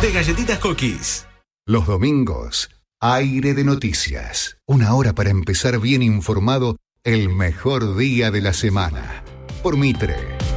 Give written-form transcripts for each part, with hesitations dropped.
de galletitas Cookies. Los domingos, Aire de Noticias. Una hora para empezar bien informado el mejor día de la semana. Por Mitre.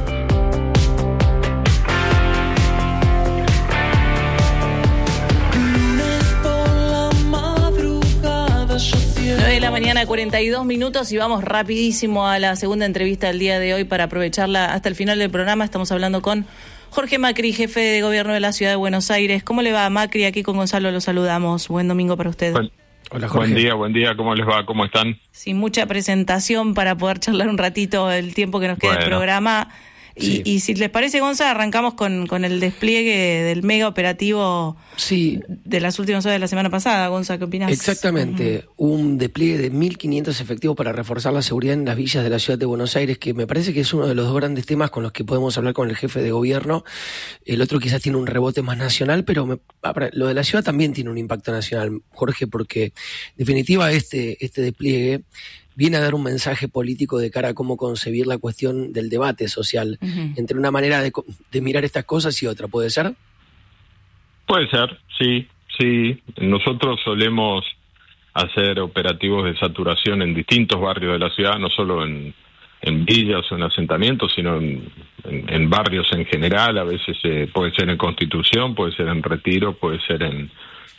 9 de la mañana, 42 minutos, y vamos rapidísimo a la segunda entrevista del día de hoy para aprovecharla hasta el final del programa. Estamos hablando con Jorge Macri, jefe de gobierno de la Ciudad de Buenos Aires. ¿Cómo le va, Macri? Aquí con Gonzalo lo saludamos. Buen domingo para usted. Hola, Jorge. Buen día, ¿cómo les va? ¿Cómo están? Sin mucha presentación para poder charlar un ratito el tiempo que nos queda del programa. Sí. Y si les parece, Gonza, arrancamos con el despliegue del mega operativo de las últimas horas de la semana pasada. Gonza, ¿qué opinás? Exactamente, un despliegue de 1.500 efectivos para reforzar la seguridad en las villas de la Ciudad de Buenos Aires, que me parece que es uno de los dos grandes temas con los que podemos hablar con el jefe de gobierno. El otro quizás tiene un rebote más nacional, pero lo de la ciudad también tiene un impacto nacional, Jorge, porque en definitiva este despliegue viene a dar un mensaje político de cara a cómo concebir la cuestión del debate social, entre una manera de mirar estas cosas y otra, ¿puede ser? Puede ser, sí. Nosotros solemos hacer operativos de saturación en distintos barrios de la ciudad, no solo en villas o en asentamientos, sino en barrios en general. A veces puede ser en Constitución, puede ser en Retiro, puede ser en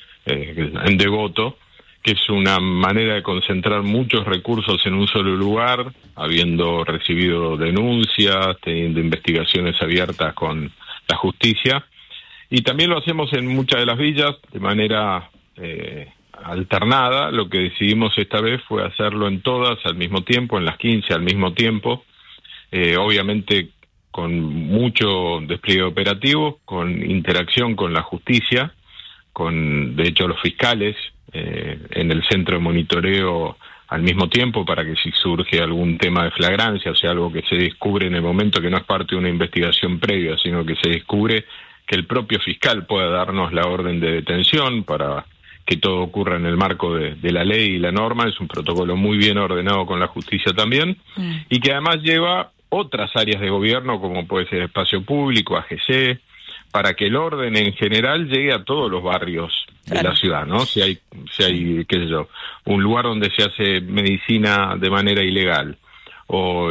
Devoto, que es una manera de concentrar muchos recursos en un solo lugar, habiendo recibido denuncias, teniendo investigaciones abiertas con la justicia. Y también lo hacemos en muchas de las villas de manera alternada. Lo que decidimos esta vez fue hacerlo en todas al mismo tiempo, en las 15 al mismo tiempo, obviamente con mucho despliegue operativo, con interacción con la justicia, de hecho los fiscales en el centro de monitoreo al mismo tiempo, para que si surge algún tema de flagrancia, o sea, algo que se descubre en el momento, que no es parte de una investigación previa, sino que se descubre, que el propio fiscal pueda darnos la orden de detención para que todo ocurra en el marco de la ley y la norma. Es un protocolo muy bien ordenado con la justicia también, y que además lleva otras áreas de gobierno, como puede ser espacio público, AGC, para que el orden en general llegue a todos los barrios de la ciudad, ¿no? Si hay, qué sé yo, un lugar donde se hace medicina de manera ilegal, o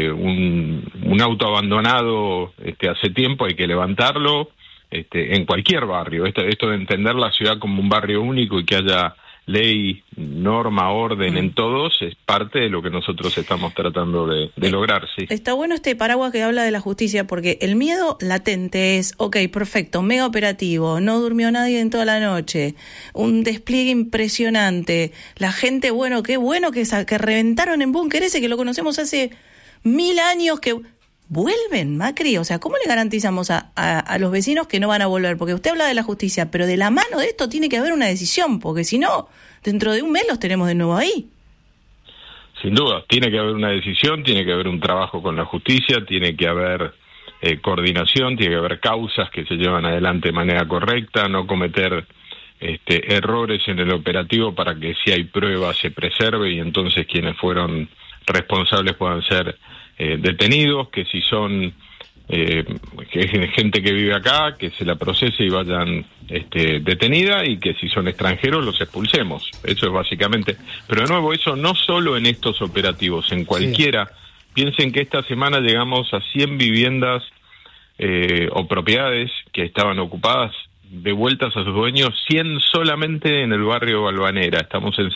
un auto abandonado hace tiempo, hay que levantarlo, en cualquier barrio. Esto de entender la ciudad como un barrio único y que haya ley, norma, orden en todos, es parte de lo que nosotros estamos tratando de lograr, sí. Está bueno este paraguas que habla de la justicia, porque el miedo latente es, perfecto, mega operativo, no durmió nadie en toda la noche, un despliegue impresionante, la gente, qué bueno que reventaron en búnker ese, que lo conocemos hace 1000 años, que vuelven, Macri. O sea, ¿cómo le garantizamos a los vecinos que no van a volver? Porque usted habla de la justicia, pero de la mano de esto tiene que haber una decisión, porque si no, dentro de un mes los tenemos de nuevo ahí. Sin duda, tiene que haber una decisión, tiene que haber un trabajo con la justicia, tiene que haber coordinación, tiene que haber causas que se llevan adelante de manera correcta, no cometer errores en el operativo para que si hay pruebas se preserve y entonces quienes fueron responsables puedan ser detenidos, que si son que es gente que vive acá, que se la procese y vayan detenida, y que si son extranjeros los expulsemos. Eso es básicamente. Pero de nuevo, eso no solo en estos operativos, en cualquiera. Sí. Piensen que esta semana llegamos a 100 viviendas o propiedades que estaban ocupadas, devueltas a sus dueños, 100 solamente en el barrio Balvanera. Estamos en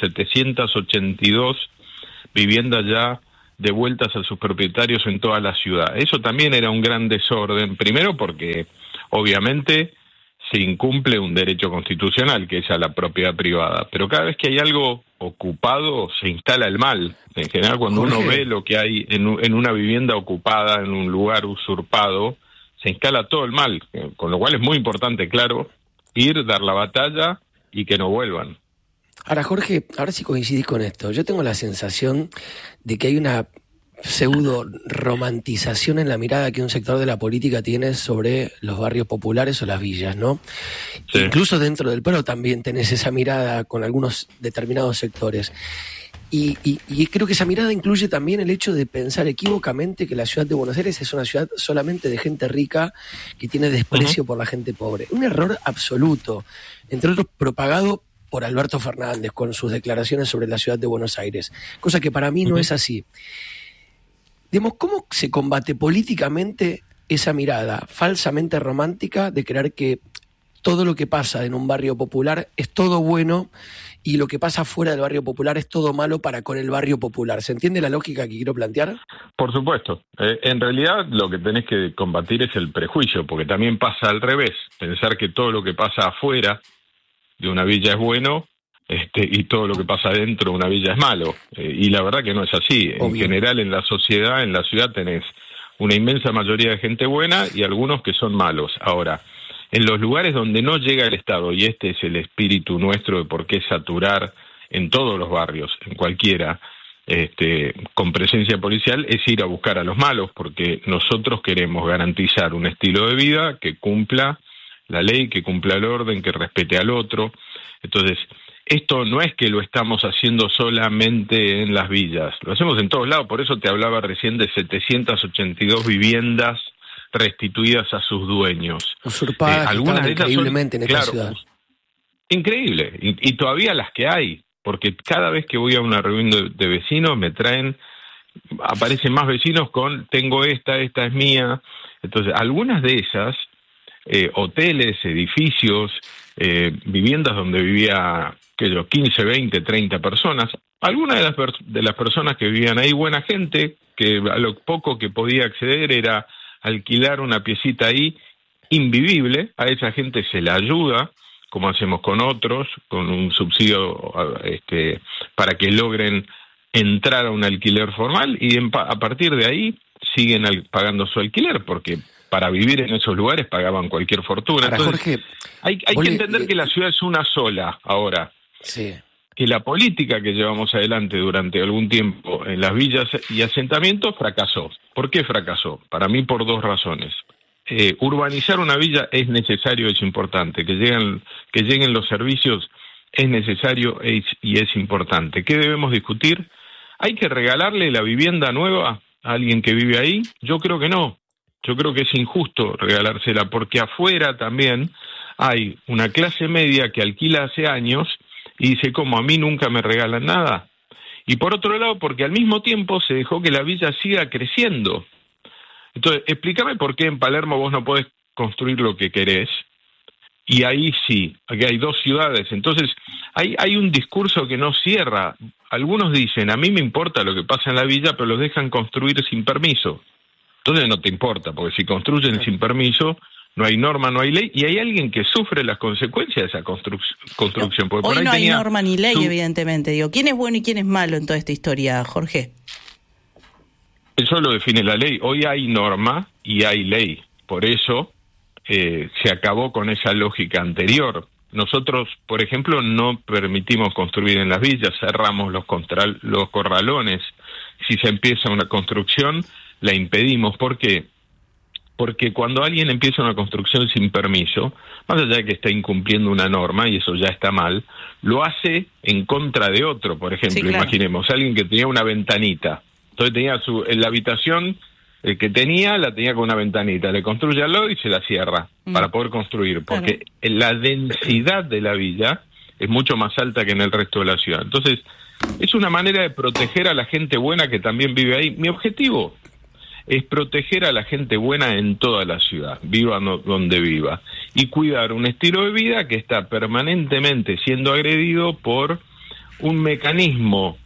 782 viviendas ya devueltas a sus propietarios en toda la ciudad. Eso también era un gran desorden, primero porque obviamente se incumple un derecho constitucional, que es a la propiedad privada, pero cada vez que hay algo ocupado se instala el mal. En general, cuando uno ve lo que hay en una vivienda ocupada, en un lugar usurpado, se instala todo el mal, con lo cual es muy importante, claro, dar la batalla y que no vuelvan. Ahora, Jorge, ahora sí coincidís con esto. Yo tengo la sensación de que hay una pseudo romantización en la mirada que un sector de la política tiene sobre los barrios populares o las villas, ¿no? Sí. Incluso dentro del PRO también tenés esa mirada con algunos determinados sectores. Y creo que esa mirada incluye también el hecho de pensar equívocamente que la ciudad de Buenos Aires es una ciudad solamente de gente rica que tiene desprecio por la gente pobre. Un error absoluto, entre otros propagado por Alberto Fernández con sus declaraciones sobre la ciudad de Buenos Aires, cosa que para mí no es así. Digamos, ¿cómo se combate políticamente esa mirada falsamente romántica de creer que todo lo que pasa en un barrio popular es todo bueno y lo que pasa fuera del barrio popular es todo malo para con el barrio popular? ¿Se entiende la lógica que quiero plantear? Por supuesto. En realidad lo que tenés que combatir es el prejuicio, porque también pasa al revés. Pensar que todo lo que pasa afuera de una villa es bueno y todo lo que pasa dentro de una villa es malo. Y la verdad que no es así. Obvio. En general en la sociedad, en la ciudad tenés una inmensa mayoría de gente buena y algunos que son malos. Ahora, en los lugares donde no llega el Estado, y este es el espíritu nuestro de por qué saturar en todos los barrios, en cualquiera, con presencia policial, es ir a buscar a los malos, porque nosotros queremos garantizar un estilo de vida que cumpla la ley, que cumpla el orden, que respete al otro. Entonces, esto no es que lo estamos haciendo solamente en las villas, lo hacemos en todos lados. Por eso te hablaba recién de 782 viviendas restituidas a sus dueños. Usurpadas, algunas de ellas increíblemente en esta ciudad. Increíble, y todavía las que hay, porque cada vez que voy a una reunión de vecinos me aparecen más vecinos con, tengo esta es mía. Entonces, algunas de esas, hoteles, edificios, viviendas donde vivía, 15, 20, 30 personas, algunas de las personas que vivían ahí, buena gente, que a lo poco que podía acceder era alquilar una piecita ahí invivible. A esa gente se la ayuda, como hacemos con otros, con un subsidio para que logren entrar a un alquiler formal, y a partir de ahí siguen pagando su alquiler, porque para vivir en esos lugares pagaban cualquier fortuna. Ahora, entonces, Jorge, hay que entender que la ciudad es una sola ahora. Sí. Que la política que llevamos adelante durante algún tiempo en las villas y asentamientos fracasó. ¿Por qué fracasó? Para mí por dos razones. Urbanizar una villa es necesario, es importante. Que lleguen los servicios es necesario y es importante. ¿Qué debemos discutir? ¿Hay que regalarle la vivienda nueva a alguien que vive ahí? Yo creo que no. Yo creo que es injusto regalársela, porque afuera también hay una clase media que alquila hace años y dice, ¿cómo a mí nunca me regalan nada? Y por otro lado, porque al mismo tiempo se dejó que la villa siga creciendo. Entonces, explícame por qué en Palermo vos no podés construir lo que querés, y ahí sí, aquí hay dos ciudades. Entonces, hay un discurso que no cierra. Algunos dicen, a mí me importa lo que pasa en la villa, pero los dejan construir sin permiso. Entonces no te importa, porque si construyen sin permiso, no hay norma, no hay ley, y hay alguien que sufre las consecuencias de esa construcción. Porque hoy por no hay tenía norma ni ley, evidentemente. Digo, ¿quién es bueno y quién es malo en toda esta historia, Jorge? Eso lo define la ley. Hoy hay norma y hay ley. Por eso se acabó con esa lógica anterior. Nosotros, por ejemplo, no permitimos construir en las villas, cerramos los corralones. Si se empieza una construcción, la impedimos. ¿Por qué? Porque cuando alguien empieza una construcción sin permiso, más allá de que está incumpliendo una norma, y eso ya está mal, lo hace en contra de otro. Por ejemplo, sí, claro. Imaginemos, alguien que tenía una ventanita, entonces tenía en la habitación, el que la tenía con una ventanita, le construye al lado y se la cierra para poder construir, porque la densidad de la villa es mucho más alta que en el resto de la ciudad. Entonces, es una manera de proteger a la gente buena que también vive ahí. Mi objetivo es proteger a la gente buena en toda la ciudad, viva donde viva, y cuidar un estilo de vida que está permanentemente siendo agredido por un mecanismo,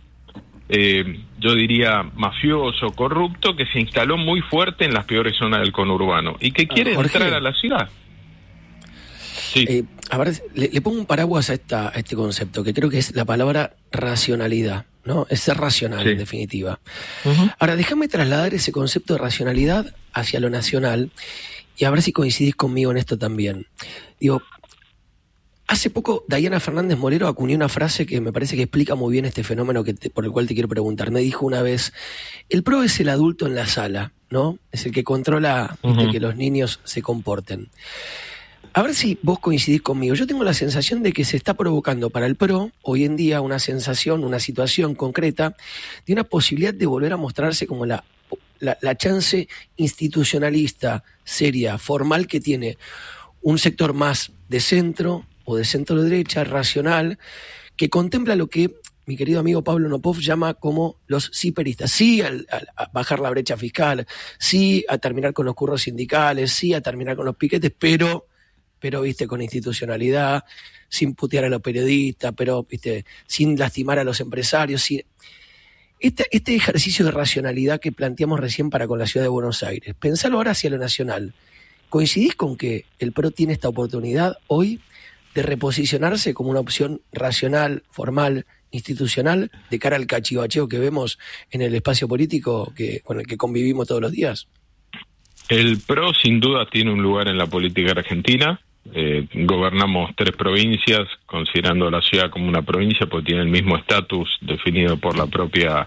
yo diría, mafioso, corrupto, que se instaló muy fuerte en las peores zonas del conurbano y que quiere entrar a la ciudad. Sí. A ver, le pongo un paraguas a este concepto, que creo que es la palabra racionalidad, ¿no? Es ser racional, en definitiva. Ahora, déjame trasladar ese concepto de racionalidad hacia lo nacional y a ver si coincidís conmigo en esto también. Digo, hace poco Diana Fernández Molero acuñó una frase que me parece que explica muy bien este fenómeno por el cual te quiero preguntar. Me dijo una vez, el PRO es el adulto en la sala, ¿no? Es el que controla que los niños se comporten. A ver si vos coincidís conmigo. Yo tengo la sensación de que se está provocando para el PRO hoy en día una sensación, una situación concreta de una posibilidad de volver a mostrarse como la chance institucionalista, seria, formal que tiene un sector más de centro o de centro derecha, racional, que contempla lo que mi querido amigo Pablo Nopov llama como los siperistas. Sí a bajar la brecha fiscal, sí a terminar con los curros sindicales, sí a terminar con los piquetes, pero viste, con institucionalidad, sin putear a los periodistas, pero viste, sin lastimar a los empresarios. Este ejercicio de racionalidad que planteamos recién para con la ciudad de Buenos Aires, pensalo ahora hacia lo nacional. ¿Coincidís con que el PRO tiene esta oportunidad hoy de reposicionarse como una opción racional, formal, institucional, de cara al cachivacheo que vemos en el espacio político con el que convivimos todos los días? El PRO sin duda tiene un lugar en la política argentina. Gobernamos 3 provincias, considerando la ciudad como una provincia, porque tiene el mismo estatus definido por la propia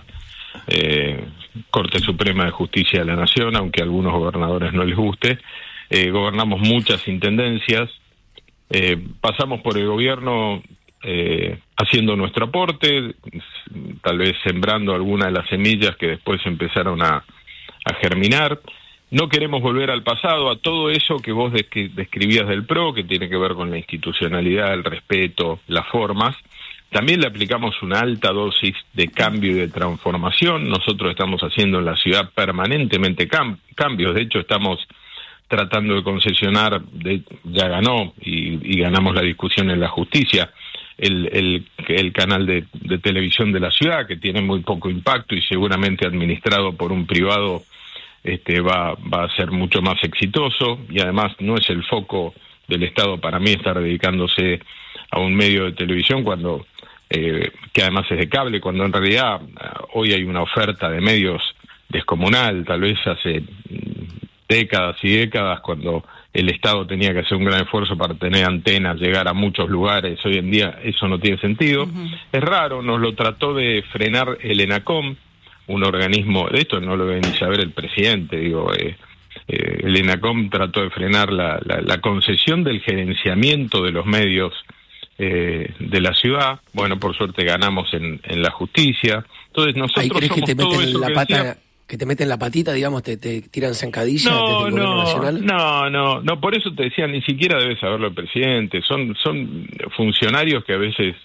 Corte Suprema de Justicia de la Nación, aunque a algunos gobernadores no les guste. Gobernamos muchas intendencias, pasamos por el gobierno haciendo nuestro aporte, tal vez sembrando algunas de las semillas que después empezaron a germinar. No queremos volver al pasado, a todo eso que vos describías del PRO, que tiene que ver con la institucionalidad, el respeto, las formas. También le aplicamos una alta dosis de cambio y de transformación. Nosotros estamos haciendo en la ciudad permanentemente cambios. De hecho, estamos tratando de concesionar, ya ganó y ganamos la discusión en la justicia, el canal de televisión de la ciudad, que tiene muy poco impacto y seguramente administrado por un privado va a ser mucho más exitoso, y además no es el foco del Estado para mí estar dedicándose a un medio de televisión cuando que además es de cable, cuando en realidad hoy hay una oferta de medios descomunal. Tal vez hace décadas y décadas, cuando el Estado tenía que hacer un gran esfuerzo para tener antenas, llegar a muchos lugares, hoy en día eso no tiene sentido. Es raro, nos lo trató de frenar el ENACOM, un organismo, de esto no lo debe ni saber el presidente, el ENACOM trató de frenar la concesión del gerenciamiento de los medios de la ciudad. Bueno, por suerte ganamos en la justicia. Entonces nosotros... ¿Ahí crees que te somos meten la pata, que te meten la patita, digamos, te tiran zancadilla desde el gobierno nacional? No, por eso te decía, ni siquiera debe saberlo el presidente. Son funcionarios que a veces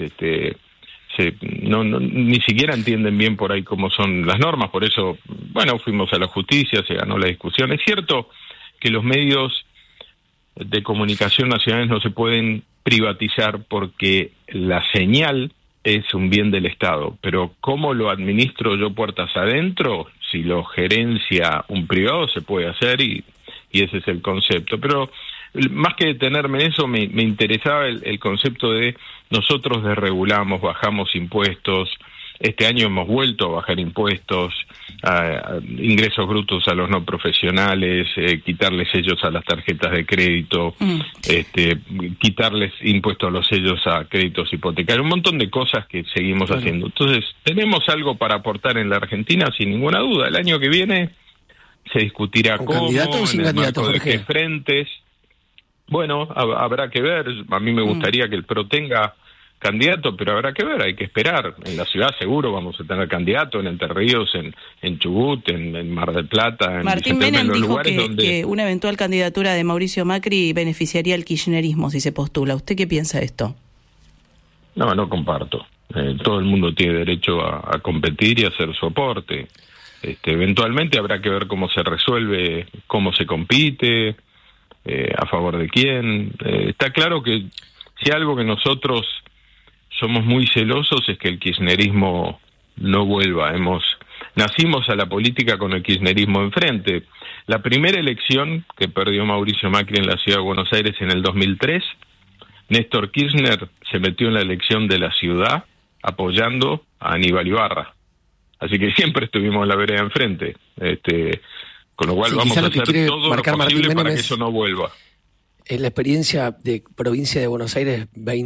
ni siquiera entienden bien por ahí cómo son las normas. Por eso, bueno, fuimos a la justicia, se ganó la discusión. Es cierto que los medios de comunicación nacionales no se pueden privatizar porque la señal es un bien del Estado, pero ¿cómo lo administro yo puertas adentro? Si lo gerencia un privado se puede hacer, y ese es el concepto. Pero más que detenerme en eso, me interesaba el concepto de nosotros desregulamos, bajamos impuestos. Este año hemos vuelto a bajar impuestos, ingresos brutos a los no profesionales, quitarles sellos a las tarjetas de crédito, quitarles impuestos a los sellos a créditos hipotecarios, un montón de cosas que seguimos haciendo. Entonces, tenemos algo para aportar en la Argentina, sin ninguna duda. El año que viene se discutirá cómo, candidato o sin candidato, de qué frentes. Bueno, habrá que ver. A mí me gustaría que el PRO tenga candidato, pero habrá que ver, hay que esperar. En la ciudad seguro vamos a tener candidato, en Entre Ríos, en Chubut, en Mar del Plata. Martín Menem dijo que una eventual candidatura de Mauricio Macri beneficiaría al kirchnerismo si se postula. ¿Usted qué piensa de esto? No comparto. Todo el mundo tiene derecho a competir y a hacer su aporte. Eventualmente habrá que ver cómo se resuelve, cómo se compite, a favor de quién. Está claro que si algo que nosotros somos muy celosos es que el kirchnerismo no vuelva. Nacimos a la política con el kirchnerismo enfrente. La primera elección que perdió Mauricio Macri en la ciudad de Buenos Aires en el 2003, Néstor Kirchner se metió en la elección de la ciudad apoyando a Aníbal Ibarra. Así que siempre estuvimos en la vereda enfrente. Con lo cual vamos a hacer todo lo posible para que eso no vuelva. en la experiencia de provincia de Buenos Aires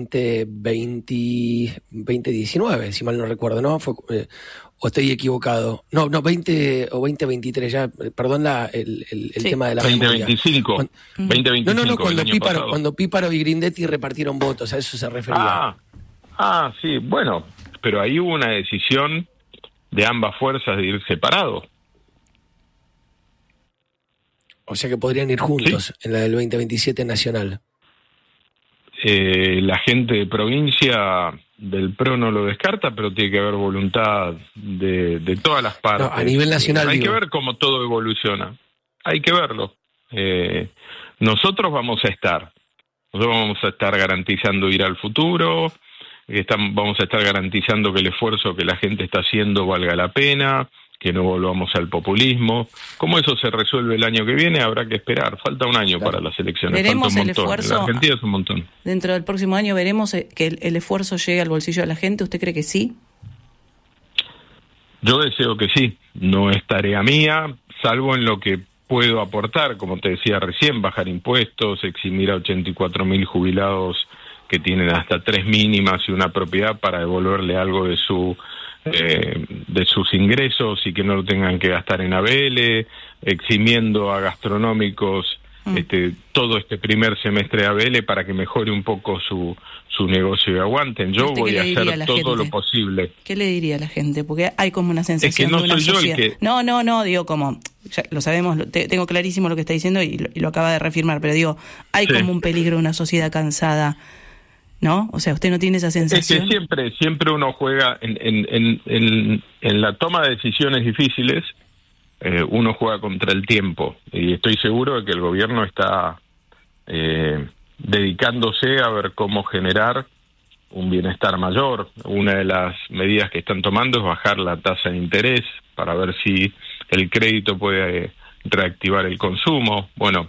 2019, si mal no recuerdo, ¿no? ¿O estoy equivocado? No, 20 o 2023, ya, perdón el Sí. tema de la 2025. memoria. 2025. No, Pasado. cuando Píparo y Grindetti repartieron votos, a eso se refería. Sí, bueno, pero ahí hubo una decisión de ambas fuerzas de ir separados. O sea que podrían ir juntos en la del 2027 nacional. La gente de provincia del PRO no lo descarta, pero tiene que haber voluntad de todas las partes. No, a nivel nacional, hay digo. que ver cómo todo evoluciona. Hay que verlo. Nosotros vamos a estar garantizando ir al futuro, vamos a estar garantizando que el esfuerzo que la gente está haciendo valga la pena, que no volvamos al populismo. ¿Cómo eso se resuelve el año que viene? Habrá que esperar. Falta un año para las elecciones. ¿Veremos Falta un el montón. esfuerzo? En la Argentina es un montón. Dentro del próximo año veremos que el esfuerzo llegue al bolsillo de la gente. ¿Usted cree que sí? Yo deseo que sí. No es tarea mía, salvo en lo que puedo aportar, como te decía recién, bajar impuestos, eximir a 84.000 jubilados que tienen hasta 3 mínimas y una propiedad para devolverle algo de sus ingresos y que no lo tengan que gastar en ABL, eximiendo a gastronómicos todo este primer semestre de ABL para que mejore un poco su negocio y aguanten. Yo voy a hacer todo lo posible. ¿Qué le diría a la gente? Porque hay como una sensación no de una soy yo el sociedad. que... No, digo como, ya lo sabemos, tengo clarísimo lo que está diciendo y lo acaba de reafirmar, pero digo, hay como un peligro de una sociedad cansada, ¿no? O sea, usted no tiene esa sensación. Es que siempre uno juega en la toma de decisiones difíciles, uno juega contra el tiempo, y estoy seguro de que el gobierno está dedicándose a ver cómo generar un bienestar mayor. Una de las medidas que están tomando es bajar la tasa de interés para ver si el crédito puede reactivar el consumo. Bueno,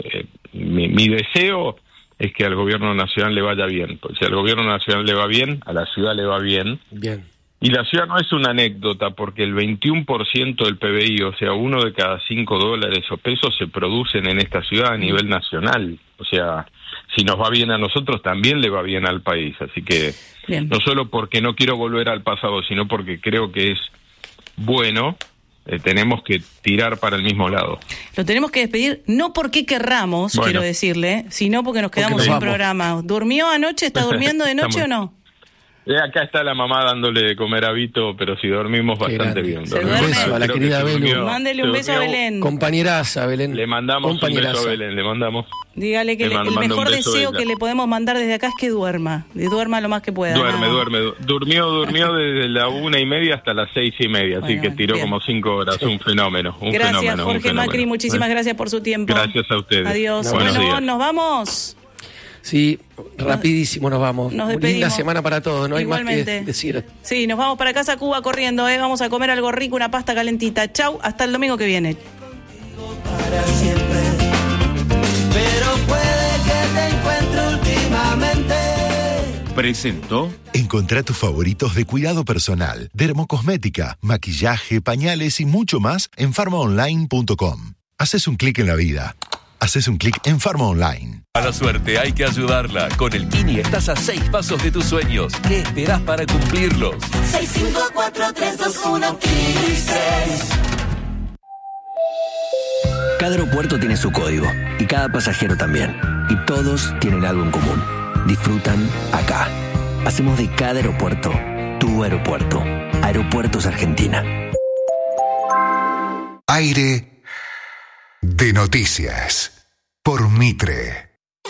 mi deseo es que al gobierno nacional le vaya bien, porque si al gobierno nacional le va bien, a la ciudad le va bien. Bien. Y la ciudad no es una anécdota, porque el 21% del PBI, o sea, 1 de cada 5 dólares o pesos se producen en esta ciudad a nivel nacional. O sea, si nos va bien a nosotros, también le va bien al país. Así que, bien, no solo porque no quiero volver al pasado, sino porque creo que es bueno, tenemos que tirar para el mismo lado. Lo tenemos que despedir, no porque querramos, quiero decirle, sino porque nos quedamos sin programa. ¿Durmió anoche? ¿Está durmiendo de noche o no? Acá está la mamá dándole de comer a Vito, pero si dormimos bastante bien. Se duerme. Un beso a la querida Belu. Mándele un beso a Belén. Compañeraza, Belén. Le mandamos un beso a Belén, le mandamos. Dígale que el mejor deseo que le podemos mandar desde acá es que duerma. Y duerma lo más que pueda. Duerme. Durmió desde la 1:30 hasta las 6:30, así que tiró como 5 horas. Un fenómeno. Gracias, Jorge Macri. Muchísimas gracias por su tiempo. Gracias a ustedes. Adiós. Bueno, nos vamos. Sí, rapidísimo nos vamos. Nos despedimos. Linda semana para todos, no Igualmente. Hay más que decir. Sí, nos vamos para casa Cuba corriendo, vamos a comer algo rico, una pasta calentita. Chau, hasta el domingo que viene. Para siempre, pero puede que te encuentre últimamente. Presentó. Encontrá tus favoritos de cuidado personal, dermocosmética, maquillaje, pañales y mucho más en pharmaonline.com. Haces un clic en la vida. Haces un clic en Pharma Online. A la suerte hay que ayudarla. Con el Kini estás a 6 pasos de tus sueños. ¿Qué esperás para cumplirlos? 654-321 Kini 6. Cada aeropuerto tiene su código y cada pasajero también. Y todos tienen algo en común. Disfrutan acá. Hacemos de cada aeropuerto tu aeropuerto. Aeropuertos Argentina. Aire de noticias. Por Mitre.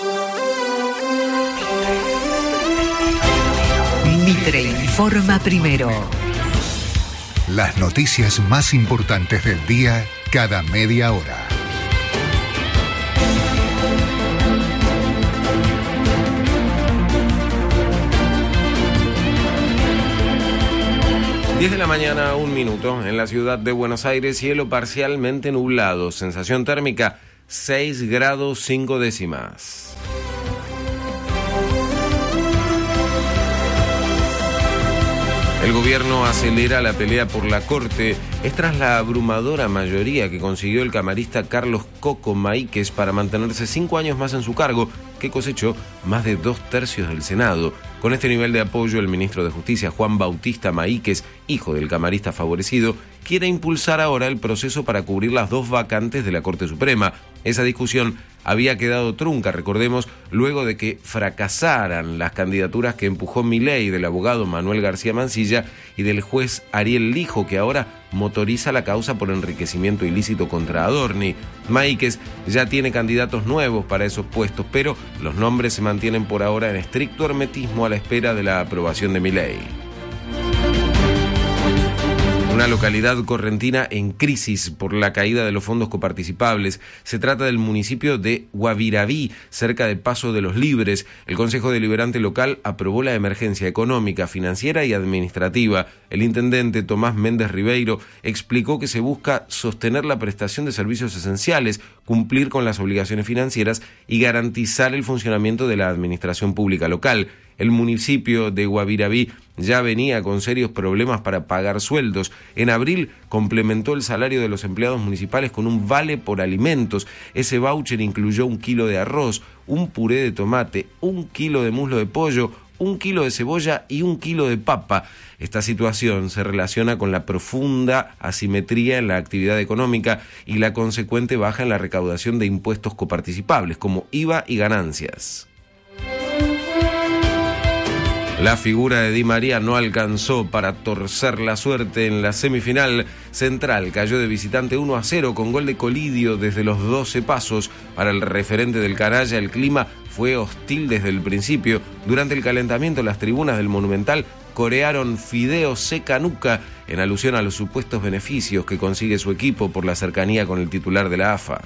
Mitre informa primero. Las noticias más importantes del día cada media hora. De la mañana, 1 minuto, en la ciudad de Buenos Aires, cielo parcialmente nublado, sensación térmica 6 grados 5 décimas. El gobierno acelera la pelea por la corte. Es tras la abrumadora mayoría que consiguió el camarista Carlos Coco Maíquez para mantenerse 5 años más en su cargo, que cosechó más de 2/3 del Senado. Con este nivel de apoyo, el ministro de Justicia, Juan Bautista Maíquez, hijo del camarista favorecido, quiere impulsar ahora el proceso para cubrir las 2 vacantes de la Corte Suprema. Esa discusión había quedado trunca, recordemos, luego de que fracasaran las candidaturas que empujó Milei del abogado Manuel García Mansilla y del juez Ariel Lijo, que ahora motoriza la causa por enriquecimiento ilícito contra Adorni. Maíquez ya tiene candidatos nuevos para esos puestos, pero los nombres se mantienen por ahora en estricto hermetismo a la espera de la aprobación de Milei. Una localidad correntina en crisis por la caída de los fondos coparticipables. Se trata del municipio de Guavirabí, cerca de Paso de los Libres. El Consejo Deliberante local aprobó la emergencia económica, financiera y administrativa. El intendente Tomás Méndez Ribeiro explicó que se busca sostener la prestación de servicios esenciales, cumplir con las obligaciones financieras y garantizar el funcionamiento de la administración pública local. El municipio de Guavirabí ya venía con serios problemas para pagar sueldos. En abril complementó el salario de los empleados municipales con un vale por alimentos. Ese voucher incluyó 1 kilo de arroz, un puré de tomate, 1 kilo de muslo de pollo, 1 kilo de cebolla y 1 kilo de papa. Esta situación se relaciona con la profunda asimetría en la actividad económica y la consecuente baja en la recaudación de impuestos coparticipables, como IVA y ganancias. La figura de Di María no alcanzó para torcer la suerte en la semifinal. Central cayó de visitante 1-0 con gol de Colidio desde los 12 pasos. Para el referente del canalla, el clima fue hostil desde el principio. Durante el calentamiento, las tribunas del Monumental corearon Fideo Seca Nuca en alusión a los supuestos beneficios que consigue su equipo por la cercanía con el titular de la AFA.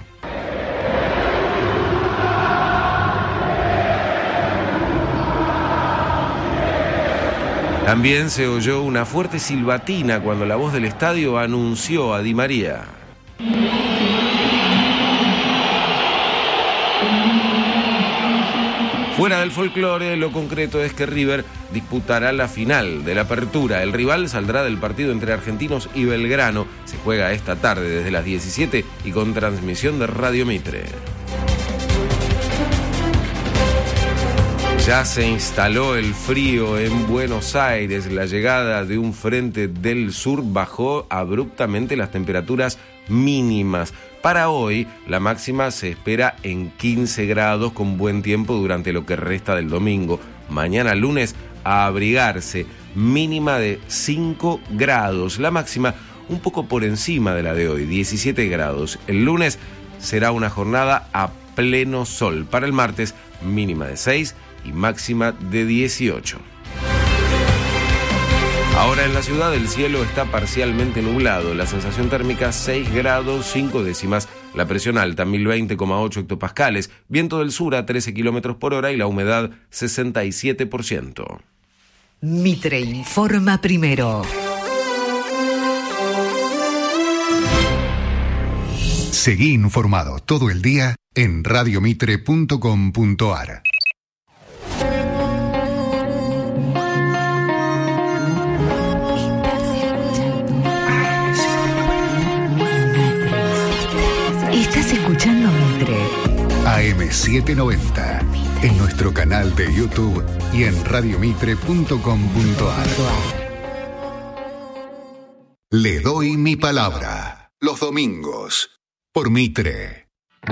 También se oyó una fuerte silbatina cuando la voz del estadio anunció a Di María. Fuera del folclore, lo concreto es que River disputará la final de la Apertura. El rival saldrá del partido entre Argentinos y Belgrano. Se juega esta tarde desde las 17 y con transmisión de Radio Mitre. Ya se instaló el frío en Buenos Aires. La llegada de un frente del sur bajó abruptamente las temperaturas mínimas. Para hoy, la máxima se espera en 15 grados con buen tiempo durante lo que resta del domingo. Mañana lunes, a abrigarse, mínima de 5 grados. La máxima un poco por encima de la de hoy, 17 grados. El lunes será una jornada a pleno sol. Para el martes, mínima de 6 y máxima de 18. Ahora en la ciudad el cielo está parcialmente nublado, la sensación térmica 6 grados 5 décimas, la presión alta 1020,8 hectopascales, viento del sur a 13 kilómetros por hora y la humedad 67%. Mitre informa primero. Seguí informado todo el día en radiomitre.com.ar. Estás escuchando Mitre. AM790, en nuestro canal de YouTube y en radiomitre.com.ar. Le doy mi palabra, los domingos, por Mitre.